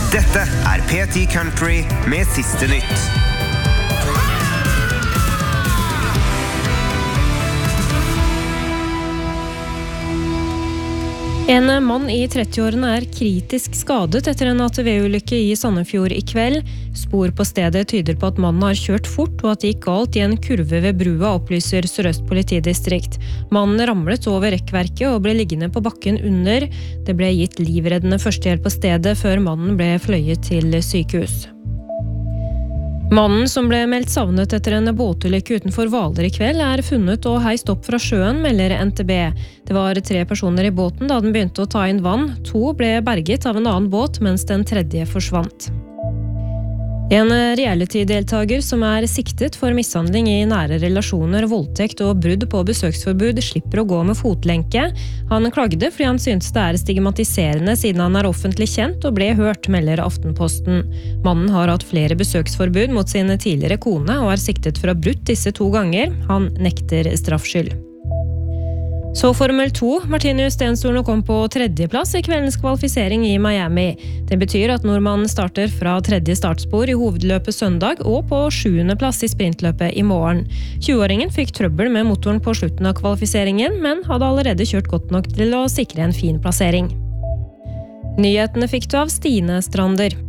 Dette P10 Country med siste nytt. En mann i 30-årene kritisk skadet etter en ATV-ulykke i Sandefjord i kveld. Spor på stedet tyder på at mannen har kjørt fort og at det gikk galt i en kurve ved brua, opplyser Sør-Øst politidistrikt. Mannen ramlet over rekkverket og ble liggende på bakken under. Det ble gitt livreddende førstehjelp på stedet før mannen ble fløyet til sykehus. Mannen som ble meldt savnet etter en båtulykke utenfor Hvaler i kveld funnet og heist opp fra sjøen, melder NTB. Det var 3 personer i båten da den begynte å ta inn vann. 2 ble berget av en annen båt, mens den 3. forsvant. En reality-deltager som siktet for mishandling i nære relasjoner, voldtekt og brudd på besøksforbud slipper å gå med fotlenke. Han klagde fordi han syntes det stigmatiserende siden han offentlig kjent og ble hørt, melder Aftenposten. Mannen har hatt flere besøksforbud mot sin tidligere kone og siktet for å ha brutt disse 2 ganger. Han nekter straffskyld. Så Formel 2. Martinus Stenstorno kom på 3. plass i kveldens kvalifisering i Miami. Det betyr at nordmannen starter fra 3. startspor i hovedløpet søndag og på 7. plass i sprintløpet i morgen. 20-åringen fikk trøbbel med motoren på slutten av kvalifiseringen, men hadde allerede kjørt godt nok til å sikre en fin plassering. Nyhetene fikk du av Stine Strander.